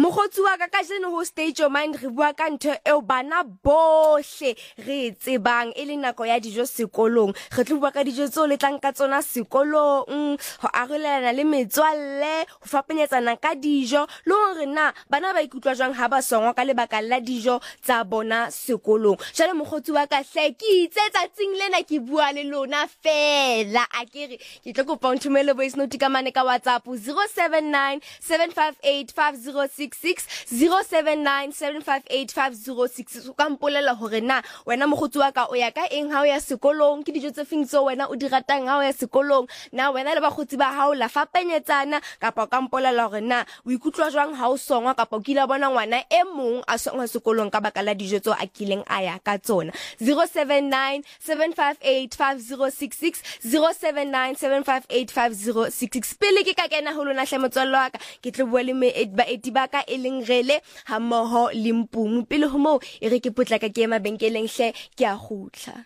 Mogotsi wa ka jeno ho State Your Mind re bua ka ntho eo bana bohle re tsebang e le nako ya dijo sekolong. Re tlo bua ka dijo tseo le tlang ka tsona sekolong, ho arolelana le metswalle, ho fapanyetsana ka dijo, le hore na bana ba ikutlwa jwang ha ba songwa ka lebaka la dijo tsa bona sekolong. Jale mogotsi wa ka hle ke itse tsatsing lena ke bua le lona fela akere ke tlo kopa o nthumele voice note ka mane ka WhatsApp 079 758 5066 079 758 5066 ka mpolela hore na wena mogotsi wa ka o ya ka eng ha o ya sekolong, ke dijo tse feng tso wena o di ratang ha o ya sekolong, na wena le bagotsi ba hao la fapanyetsana kapa ka mpolela hore na o ikutlwa jwang ha o songwa kapa o kila bona ngwana e mong a songwa sekolong ka baka la dijo tso a kileng a ya ka tsona. 079 758 5066 079 758 5066 pele ke ka kena ho lona hle motswalle wa ka ke tlo bua le baeti ba ka e leng Rele ha mmoho le Mpumu. Pele ho moo e re ke potlaka ke mabenkeleng hle ke a khutla.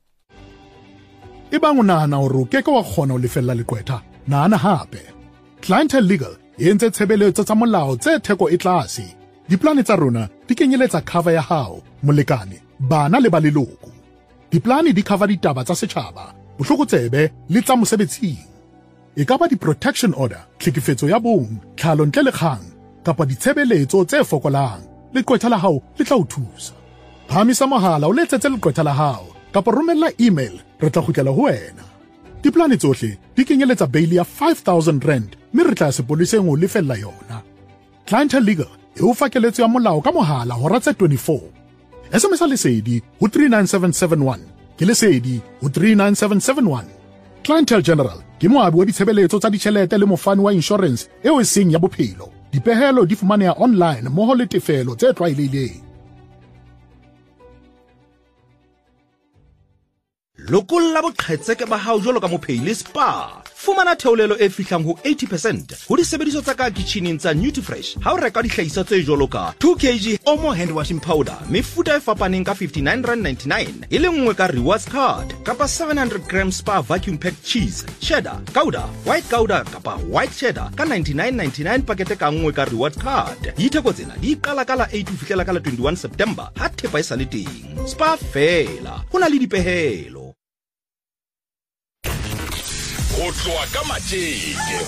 Ebang o nahana hore o keke wa kgona ho lefella leqwetha, nahana hape. Clientele Legal e entse tshebeletso tsa molao tse theko e tlase. Diplane tsa rona di kenyeletsa cover ya hao, molekane, bana le ba leloko. Diplane di cover ditaba tsa setjhaba, bohlokotsebe le tsa mosebetsing. E ka ba di-protection order, tlhekefetso ya bong, tlhalo ntle le kgang, kapa ditshebeletso tse fokolang. Leqwetha la hao le tla o thusa. Phamisa mohala o letsetse leqwetha la hao, kapa romella email, re tla kgutlela ho wena. Diplane tsohle di kenyeletsa bail ya 5,000 rand, mme re tla sepoleseng o lefella yona. Clientele Legal e o fa keletso ya molao ka mohala hora tse 24. SMS lesedi ho 39771, ke lesedi ho 39771. Clientele General ke moabi wa ditshebeletso tsa ditjhelete le mofani wa insurance eo e seng ya bophelo. Dipehelo di fumaneha online mmoho le tefelo tse tlwaelehileng. Lokolla boqhetseke ba hao jwalo ka mophei le spa. Fumana theolelo e fihlang ho 80% ho disebediswa tsa ka kitcheneng tsa Nutrifresh ha o reka dihlahiswa tse jwalo ka 2 kg Omo hand washing powder mefuta e fapaneng ka 59.99 e le nngwe ka rewards card, kapa 700 grams Spa vacuum packed cheese, cheddar, gouda, white gouda kapa white cheddar ka 99.99 pakete ka nngwe ka rewards card. Ditheko tsena di qala ka la 8 ho fihlela ka la 21 September ha thepa e sa le teng. Spa fela ho na le dipehelo. Go tloa ka matjeke